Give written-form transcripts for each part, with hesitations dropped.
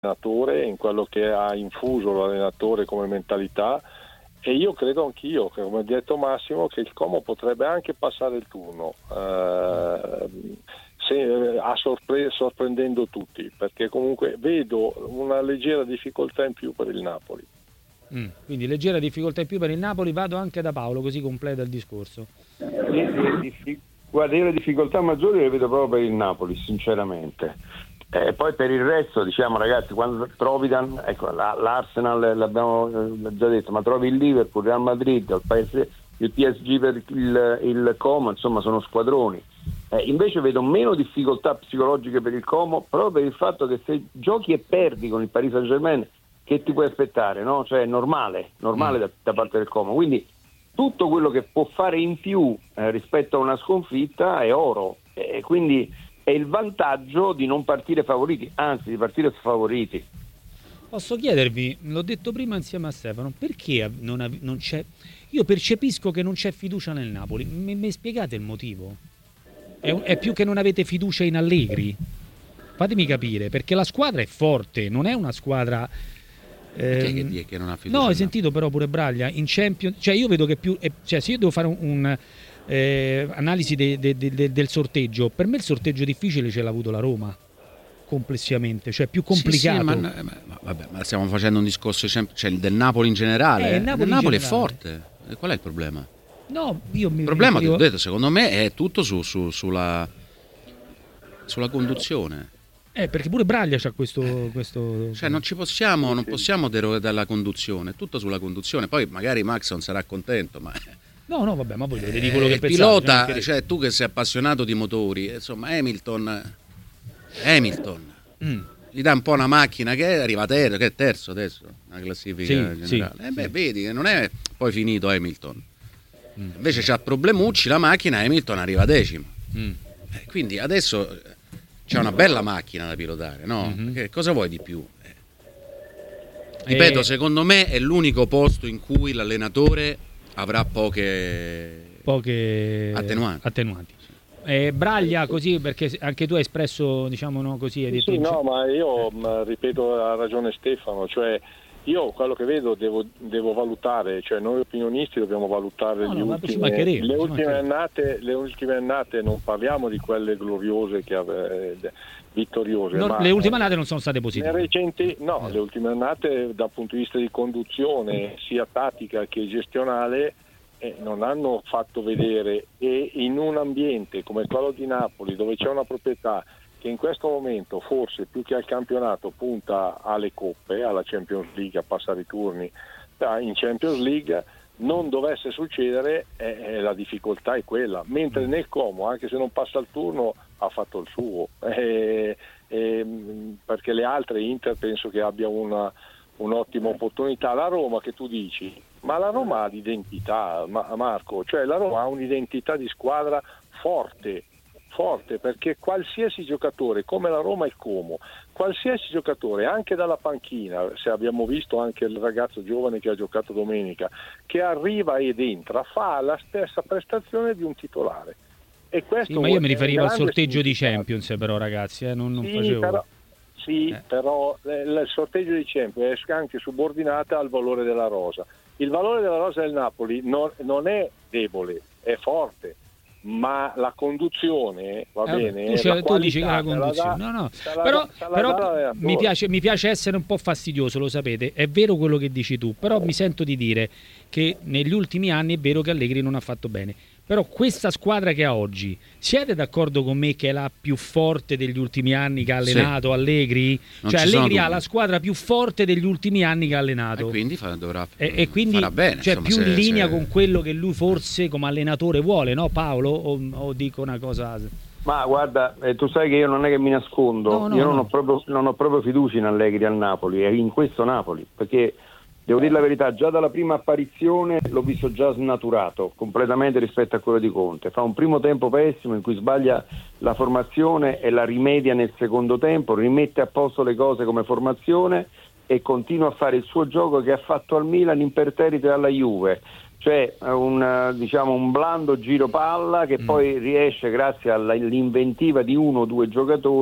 allenatore, in quello che ha infuso l'allenatore come mentalità, e io credo anch'io, che come ha detto Massimo, che il Como potrebbe anche passare il turno, sorprendendo tutti, perché comunque vedo una leggera difficoltà in più per il Napoli. Quindi leggera difficoltà in più per il Napoli. Vado anche da Paolo, così completa il discorso. Guarda, io le difficoltà maggiori le vedo proprio per il Napoli, sinceramente. Poi per il resto, diciamo, ragazzi, quando trovi l'Arsenal, l'abbiamo già detto, ma trovi il Liverpool, il Real Madrid, il PSG per il Como, insomma sono squadroni. Invece vedo meno difficoltà psicologiche per il Como, proprio per il fatto che se giochi e perdi con il Paris Saint-Germain, che ti puoi aspettare, no? Cioè è normale da parte del Como. Quindi tutto quello che può fare in più rispetto a una sconfitta è oro, quindi è il vantaggio di non partire favoriti, anzi di partire sfavoriti. Posso chiedervi, l'ho detto prima insieme a Stefano, perché non c'è... Io percepisco che non c'è fiducia nel Napoli. Mi spiegate il motivo? È più che non avete fiducia in Allegri? Fatemi capire, perché la squadra è forte, non è una squadra... che non ha fiducia? No, hai sentito però pure Braglia in Champions, cioè io vedo che più, cioè se io devo fare un analisi del sorteggio, per me il sorteggio difficile ce l'ha avuto la Roma complessivamente, cioè più complicato. Ma stiamo facendo un discorso cioè del Napoli in generale. Il Napoli è forte, qual è il problema? No, il problema che ho detto, secondo me, è tutto sulla conduzione. Perché pure Braglia c'ha questo... Cioè non possiamo derogare dalla conduzione, tutto sulla conduzione. Poi magari Max non sarà contento, ma... No, vabbè, ma voi dovete dire quello che pilota, pensate. cioè tu che sei appassionato di motori, insomma, Hamilton gli dà un po' una macchina che arriva terzo adesso, una classifica generale. Vedi che non è poi finito Hamilton. Invece c'ha problemucci la macchina, Hamilton arriva decimo. Quindi adesso... c'è una bella macchina da pilotare, no? Che cosa vuoi di più? Ripeto, secondo me è l'unico posto in cui l'allenatore avrà poche attenuanti. Braglia, così, perché anche tu hai espresso, diciamo, no, così hai detto. No, ma io ripeto, ha ragione Stefano, cioè io quello che vedo devo valutare, cioè noi opinionisti dobbiamo valutare le ultime annate, non parliamo di quelle gloriose vittoriose. No, ma le ultime annate non sono state positive. Le ultime annate dal punto di vista di conduzione, sia tattica che gestionale, non hanno fatto vedere, e in un ambiente come quello di Napoli, dove c'è una proprietà che in questo momento forse più che al campionato punta alle coppe, alla Champions League, a passare i turni in Champions League, non dovesse succedere, la difficoltà è quella, mentre nel Como, anche se non passa il turno, ha fatto il suo, perché le altre, Inter penso che abbia un'ottima opportunità. La Roma, che tu dici, ma la Roma ha l'identità, Marco, cioè la Roma ha un'identità di squadra forte, perché qualsiasi giocatore, come la Roma e il Como, qualsiasi giocatore, anche dalla panchina, se abbiamo visto anche il ragazzo giovane che ha giocato domenica, che arriva ed entra, fa la stessa prestazione di un titolare. E questo ma io mi riferivo al sorteggio di Champions, però ragazzi, non facevo... Però il sorteggio di Champions è anche subordinata al valore della rosa. Il valore della rosa del Napoli non è debole, è forte, ma la conduzione va bene. Tu dici che la conduzione, però mi piace essere un po' fastidioso, lo sapete, è vero quello che dici tu, però mi sento di dire che negli ultimi anni è vero che Allegri non ha fatto bene. Però questa squadra che ha oggi, siete d'accordo con me che è la più forte degli ultimi anni che ha allenato Allegri? Cioè Allegri ha la squadra più forte degli ultimi anni che ha allenato. E quindi farà bene. Cioè più in linea con quello che lui forse come allenatore vuole, no Paolo? O dico una cosa... Ma guarda, tu sai che io non è che mi nascondo, non ho proprio fiducia in Allegri al Napoli, e in questo Napoli, perché... Devo dire la verità, già dalla prima apparizione l'ho visto già snaturato completamente rispetto a quello di Conte. Fa un primo tempo pessimo in cui sbaglia la formazione e la rimedia nel secondo tempo, rimette a posto le cose come formazione e continua a fare il suo gioco che ha fatto al Milan imperterrite alla Juve. Cioè un blando giro palla che poi riesce, grazie all'inventiva di uno o due giocatori,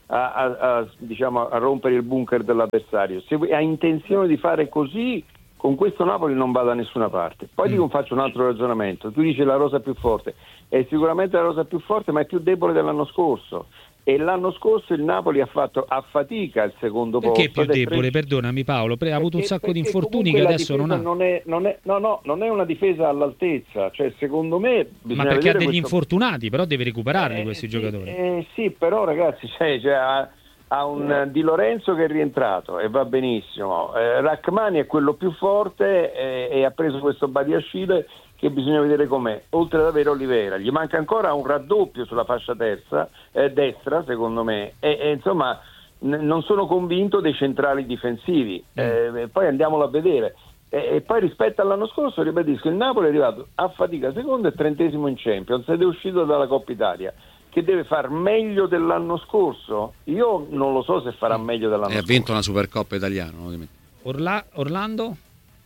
diciamo, a rompere il bunker dell'avversario. Se ha intenzione di fare così, con questo Napoli non va da nessuna parte. Poi faccio un altro ragionamento. Tu dici la rosa più forte, è sicuramente la rosa più forte, ma è più debole dell'anno scorso. E l'anno scorso il Napoli ha fatto a fatica il secondo posto. Perché è più debole? Perdonami Paolo, ha avuto un sacco di infortuni che adesso non ha. Non è una difesa all'altezza, cioè secondo me ma perché ha degli infortunati, però deve recuperarli questi giocatori. Sì, però ragazzi, ha un Di Lorenzo che è rientrato e va benissimo, Rachmani è quello più forte e ha preso questo Badiashile che bisogna vedere com'è, oltre ad avere Olivera. Gli manca ancora un raddoppio sulla fascia destra secondo me, e insomma non sono convinto dei centrali difensivi, poi andiamolo a vedere. E poi rispetto all'anno scorso, ribadisco, il Napoli è arrivato a fatica secondo e 30° in Champions ed è uscito dalla Coppa Italia. Che deve far meglio dell'anno scorso? Io non lo so se farà meglio dell'anno scorso. E ha vinto una Supercoppa italiana, no? Orlando?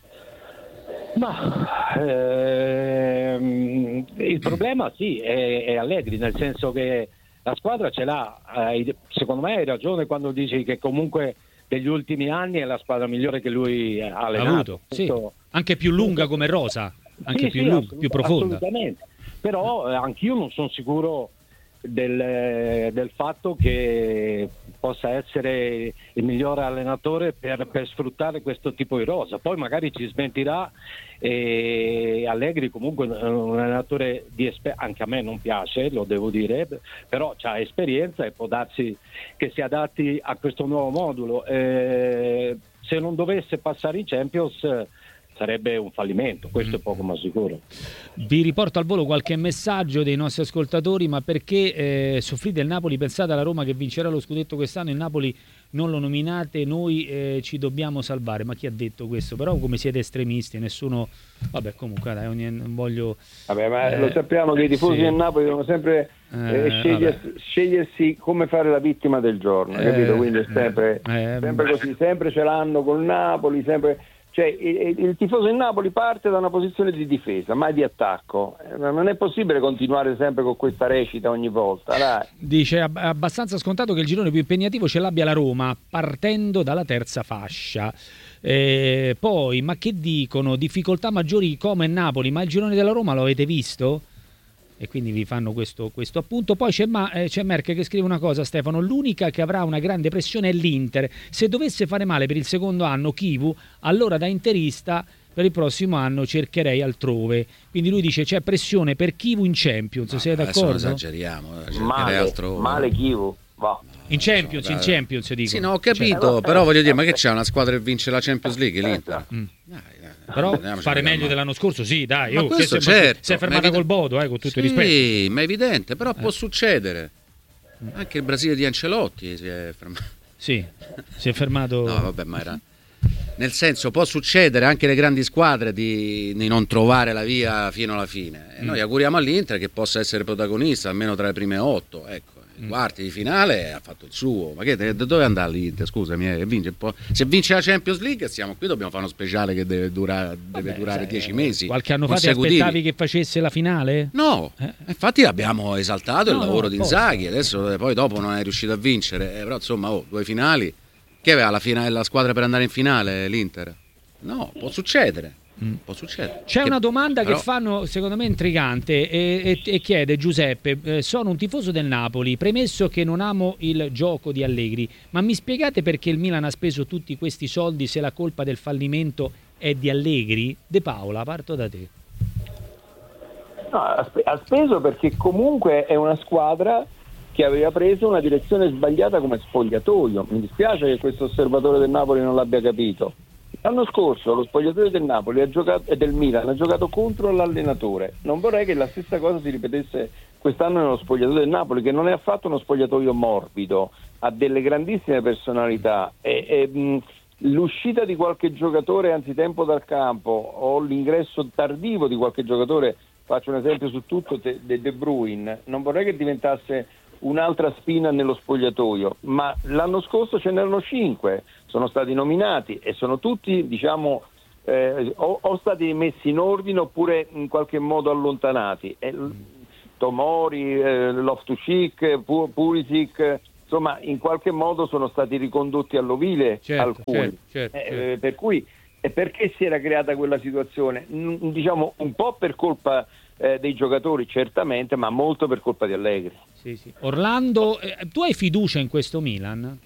Ma il problema è Allegri, nel senso che la squadra ce l'ha. Secondo me hai ragione quando dici che comunque degli ultimi anni è la squadra migliore che lui ha allenato. Sì. Anche più lunga come rosa, anche più profonda. Assolutamente. Però anch'io non sono sicuro del fatto che possa essere il migliore allenatore per sfruttare questo tipo di rosa. Poi magari ci smentirà, e Allegri comunque è un allenatore anche a me non piace, lo devo dire, però ha esperienza e può darsi che si adatti a questo nuovo modulo. Se non dovesse passare in Champions sarebbe un fallimento, questo è poco ma sicuro. Vi riporto al volo qualche messaggio dei nostri ascoltatori. Ma perché soffrite il Napoli? Pensate alla Roma che vincerà lo scudetto quest'anno, il Napoli non lo nominate, noi ci dobbiamo salvare. Ma chi ha detto questo? Però come siete estremisti, nessuno. Vabbè, comunque dai, non voglio. Vabbè, ma lo sappiamo che i tifosi del Napoli devono sempre scegliersi come fare la vittima del giorno, capito? Quindi è sempre così, sempre ce l'hanno col Napoli, sempre. Cioè, il tifoso del Napoli parte da una posizione di difesa, mai di attacco. Non è possibile continuare sempre con questa recita ogni volta. Dai. Dice abbastanza scontato che il girone più impegnativo ce l'abbia la Roma, partendo dalla terza fascia. Poi, ma che dicono? Difficoltà maggiori come Napoli, ma il girone della Roma lo avete visto? E quindi vi fanno questo appunto. Poi c'è Merck che scrive una cosa, Stefano: l'unica che avrà una grande pressione è l'Inter. Se dovesse fare male per il secondo anno Chivu, allora da interista per il prossimo anno cercherei altrove. Quindi lui dice c'è pressione per Chivu in Champions. Siete d'accordo? Esageriamo, male Chivu. In Champions dico. Sì, no, ho capito, però voglio dire, ma che c'è una squadra che vince la Champions League, l'Inter? Però fare meglio dell'anno scorso, sì, dai. Ma questo certo, si è fermata col Bodo, con tutto il rispetto. Sì, ma è evidente, però può succedere. Anche il Brasile di Ancelotti si è fermato. Sì, si è fermato. No, vabbè, ma era. Nel senso, può succedere anche le grandi squadre di non trovare la via fino alla fine. Noi auguriamo all'Inter che possa essere protagonista almeno tra le prime 8, ecco. Quarti di finale ha fatto il suo. Ma che dove andare l'Inter? Scusami, vince un po'. Se vince la Champions League siamo qui, dobbiamo fare uno speciale che deve durare 10 mesi. Qualche anno fa ti aspettavi che facesse la finale? No, infatti abbiamo esaltato il lavoro di Inzaghi. Adesso poi dopo non è riuscito a vincere, però insomma 2 finali. Che aveva la squadra per andare in finale l'Inter? No, può succedere. Può succedere. C'è una domanda che fanno secondo me intrigante e chiede Giuseppe: sono un tifoso del Napoli, premesso che non amo il gioco di Allegri, ma mi spiegate perché il Milan ha speso tutti questi soldi se la colpa del fallimento è di Allegri? De Paola, parto da te. No, ha speso perché comunque è una squadra che aveva preso una direzione sbagliata come spogliatoio. Mi dispiace che questo osservatore del Napoli non l'abbia capito. L'anno scorso lo spogliatoio del Napoli e del Milan ha giocato contro l'allenatore. Non vorrei che la stessa cosa si ripetesse quest'anno nello spogliatoio del Napoli, che non è affatto uno spogliatoio morbido, ha delle grandissime personalità e l'uscita di qualche giocatore anzitempo dal campo o l'ingresso tardivo di qualche giocatore, faccio un esempio su tutto, De Bruyne, non vorrei che diventasse un'altra spina nello spogliatoio, ma l'anno scorso ce n'erano 5, sono stati nominati e sono tutti, diciamo, o stati messi in ordine oppure in qualche modo allontanati. Tomori, Loftus-Cheek, Pulisic, insomma in qualche modo sono stati ricondotti all'ovile alcuni. Certo. Per cui perché si era creata quella situazione? Diciamo un po' per colpa dei giocatori certamente, ma molto per colpa di Allegri. Sì. Orlando, tu hai fiducia in questo Milan?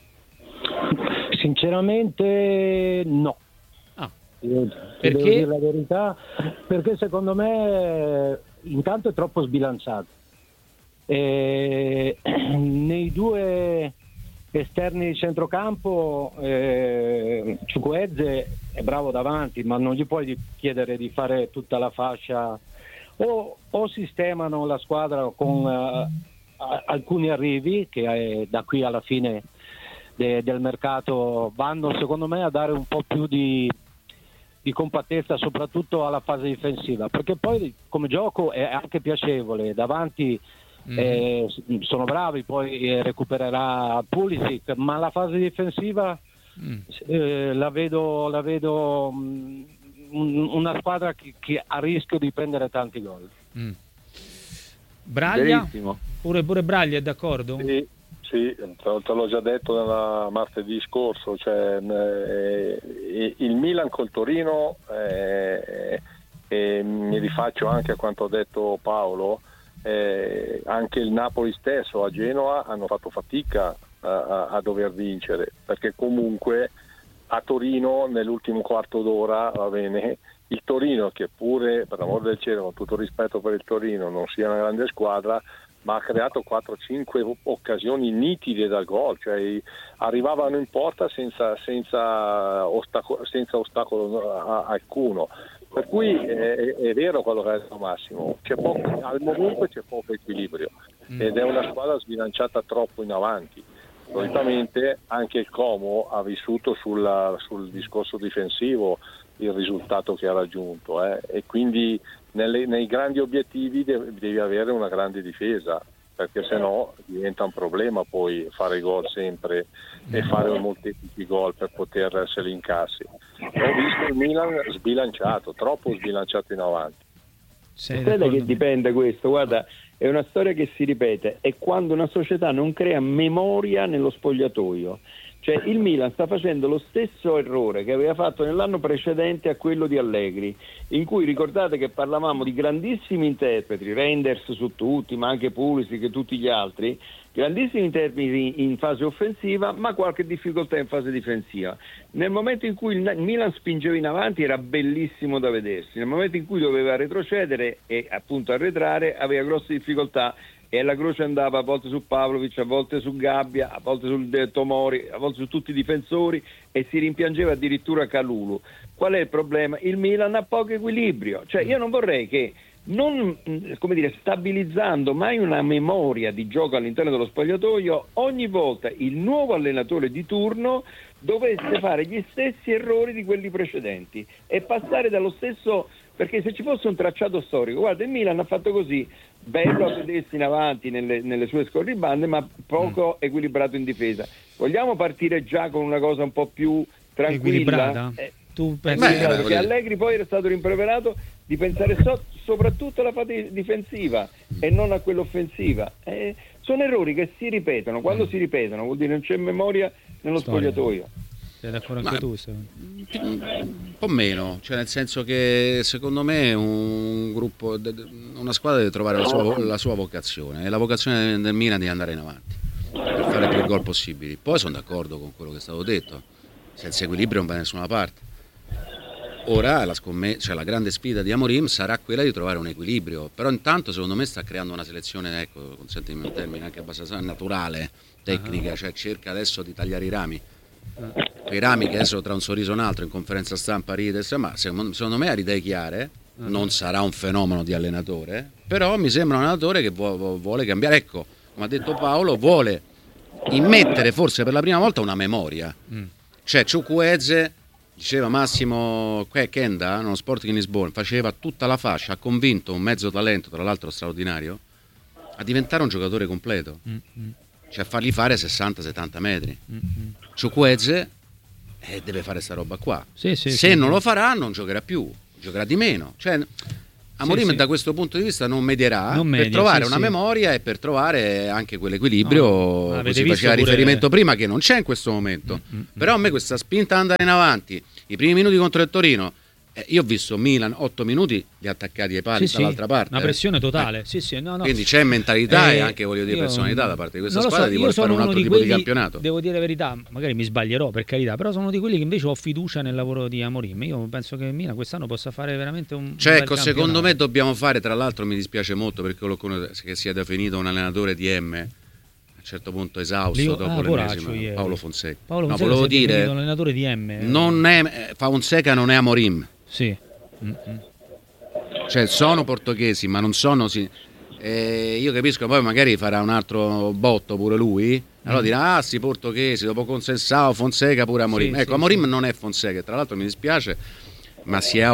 Sinceramente no. Perché? Devo dire la verità, perché secondo me intanto è troppo sbilanciato. Nei due esterni di centrocampo Chukwueze è bravo davanti, ma non gli puoi chiedere di fare tutta la fascia. O sistemano la squadra con alcuni arrivi che da qui alla fine del mercato vanno secondo me a dare un po' più di compattezza soprattutto alla fase difensiva, perché poi come gioco è anche piacevole, davanti sono bravi, poi recupererà Pulisic, ma la fase difensiva la vedo una squadra che ha rischio di prendere tanti gol. Braglia? Pure Braglia è d'accordo? Sì, te l'ho già detto nella martedì scorso, cioè il Milan col Torino, e mi rifaccio anche a quanto ha detto Paolo, anche il Napoli stesso a Genova hanno fatto fatica a dover vincere, perché comunque a Torino nell'ultimo quarto d'ora, va bene, il Torino, che pure per l'amor del cielo, con tutto rispetto per il Torino, non sia una grande squadra, ma ha creato 4-5 occasioni nitide da gol, cioè arrivavano in porta senza ostacolo alcuno. Per cui è vero quello che ha detto Massimo, al momento c'è poco equilibrio ed è una squadra sbilanciata troppo in avanti. Solitamente anche il Como ha vissuto sul discorso difensivo il risultato che ha raggiunto, e quindi nei grandi obiettivi devi avere una grande difesa, perché sennò diventa un problema poi fare gol sempre e fare molteplici gol per poterseli incassi. Ho visto il Milan sbilanciato, troppo sbilanciato in avanti. Crede che dipende questo, guarda, è una storia che si ripete, è quando una società non crea memoria nello spogliatoio. Cioè il Milan sta facendo lo stesso errore che aveva fatto nell'anno precedente a quello di Allegri, in cui ricordate che parlavamo di grandissimi interpreti, Reinders su tutti, ma anche Pulisic e tutti gli altri, grandissimi interpreti in fase offensiva, ma qualche difficoltà in fase difensiva. Nel momento in cui il Milan spingeva in avanti era bellissimo da vedersi, nel momento in cui doveva retrocedere e appunto arretrare aveva grosse difficoltà, e la croce andava a volte su Pavlovic, a volte su Gabbia, a volte su Tomori, a volte su tutti i difensori, e si rimpiangeva addirittura Kalulu. Qual è il problema? Il Milan ha poco equilibrio, cioè io non vorrei che stabilizzando mai una memoria di gioco all'interno dello spogliatoio, ogni volta il nuovo allenatore di turno dovesse fare gli stessi errori di quelli precedenti e passare dallo stesso, perché se ci fosse un tracciato storico, guarda, il Milan ha fatto così, bello a vedersi in avanti nelle sue scorribande, ma poco equilibrato in difesa. Vogliamo partire già con una cosa un po' più tranquilla? Tu pensi che Allegri poi era stato rimproverato di pensare soprattutto alla fase difensiva e non a quella offensiva. Sono errori che si ripetono, quando si ripetono vuol dire non c'è memoria nello spogliatoio. Sei d'accordo anche tu? Un po' meno, cioè nel senso che secondo me un gruppo, una squadra deve trovare la sua vocazione, e la vocazione del Milan è di andare in avanti per fare più gol possibili. Poi sono d'accordo con quello che è stato detto, senza equilibrio non va da nessuna parte. Ora la grande sfida di Amorim sarà quella di trovare un equilibrio, però intanto secondo me sta creando una selezione, consentimi un termine anche abbastanza naturale, tecnica, cioè cerca adesso di tagliare i rami. Quei rami che adesso tra un sorriso e un altro in conferenza stampa ride, ma secondo me ha idee chiare, non sarà un fenomeno di allenatore, però mi sembra un allenatore che vuole cambiare, ecco, come ha detto Paolo, vuole immettere forse per la prima volta una memoria. Cioè Chukwueze, diceva Massimo Kenda, nello Sporting in Lisbona, faceva tutta la fascia, ha convinto un mezzo talento, tra l'altro straordinario, a diventare un giocatore completo, cioè a fargli fare 60-70 metri. Chukwueze deve fare sta roba qua, se non lo farà non giocherà più, giocherà di meno, cioè Amorim da questo punto di vista non medierà per trovare una memoria e per trovare anche quell'equilibrio, così faceva riferimento prima, che non c'è in questo momento. Però a me questa spinta ad andare in avanti, i primi minuti contro il Torino, io ho visto Milan 8 minuti di attaccati ai pali dall'altra parte. Una pressione totale. Quindi c'è mentalità e anche, voglio dire, personalità da parte di questa squadra di voler fare un altro tipo di campionato. Devo dire la verità, magari mi sbaglierò, per carità, però sono di quelli che invece ho fiducia nel lavoro di Amorim. Io penso che Milan quest'anno possa fare veramente un ecco, secondo me dobbiamo fare, tra l'altro mi dispiace molto perché qualcuno che sia definito un allenatore di M, a un certo punto esausto dopo l'ennesima, Paolo Fonseca. Volevo dire, un allenatore di M. Fonseca non è Amorim. Sì. Cioè sono portoghesi ma non sono io capisco, poi magari farà un altro botto pure lui, allora dirà sì, portoghesi, dopo Conceição, Fonseca pure Amorim. Ecco, Amorim non è Fonseca, tra l'altro mi dispiace, ma si è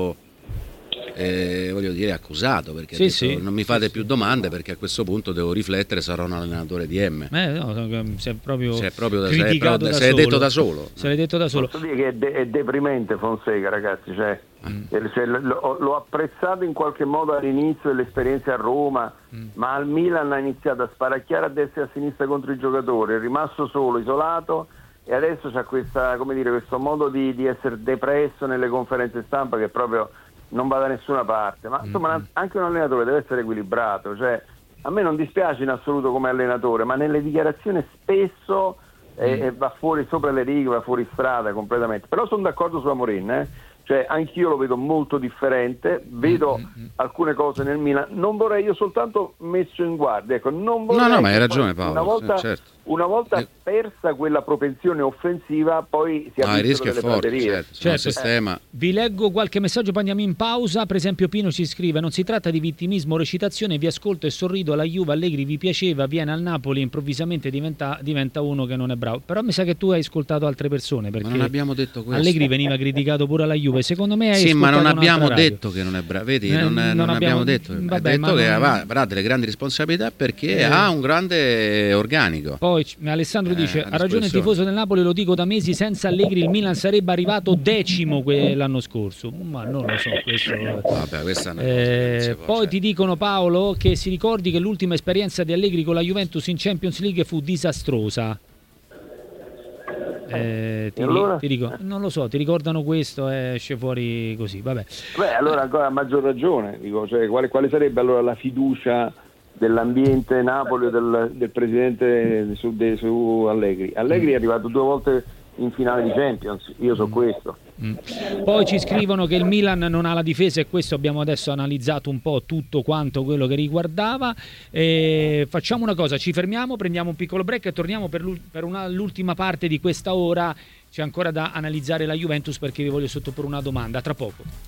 voglio dire accusato, perché ha detto, non mi fate più domande perché a questo punto devo riflettere, sarò un allenatore di M. Si è proprio criticato se l'è detto da solo. Se l'è detto da solo. Posso dire che è deprimente Fonseca, ragazzi, l'ho apprezzato in qualche modo all'inizio dell'esperienza a Roma, ma al Milan ha iniziato a sparacchiare a destra e a sinistra contro i giocatori, è rimasto solo, isolato, e adesso c'ha questo modo di essere depresso nelle conferenze stampa che proprio non va da nessuna parte. Ma insomma anche un allenatore deve essere equilibrato, cioè a me non dispiace in assoluto come allenatore, ma nelle dichiarazioni spesso va fuori sopra le righe, va fuori strada completamente. Però sono d'accordo su Amorim, cioè anch'io lo vedo molto differente, vedo alcune cose nel Milan, non vorrei, io soltanto messo in guardia, ecco, non vorrei. No, ma hai ragione Paolo, una volta persa quella propensione offensiva, poi si ha il rischio è forte, certo. Sistema. Vi leggo qualche messaggio, poi andiamo in pausa. Per esempio Pino ci scrive: non si tratta di vittimismo o recitazione, vi ascolto e sorrido, alla Juve Allegri vi piaceva, viene al Napoli improvvisamente diventa uno che non è bravo. Però mi sa che tu hai ascoltato altre persone, perché ma non abbiamo detto questo. Allegri veniva criticato pure alla Juve, secondo me hai ma non abbiamo detto che non è bravo, vedi, non abbiamo detto, che avrà delle grandi responsabilità perché ha un grande organico. Poi Alessandro dice: ha ragione il tifoso del Napoli, lo dico da mesi, senza Allegri il Milan sarebbe arrivato 10° l'anno scorso. Ma non lo so, questo. Vabbè, questa è una poi ti dicono, Paolo, che si ricordi che l'ultima esperienza di Allegri con la Juventus in Champions League fu disastrosa. Ti dico, non lo so, ti ricordano questo, esce fuori così, vabbè. Allora ancora a maggior ragione, dico, cioè, quale sarebbe allora la fiducia dell'ambiente Napoli o del presidente su Allegri? Allegri è arrivato 2 volte in finale di Champions, io so questo. Poi ci scrivono che il Milan non ha la difesa, e questo abbiamo adesso analizzato un po' tutto quanto quello che riguardava. Facciamo una cosa, ci fermiamo, prendiamo un piccolo break e torniamo per l'ultima parte di questa ora. C'è ancora da analizzare la Juventus, perché vi voglio sottoporre una domanda tra poco.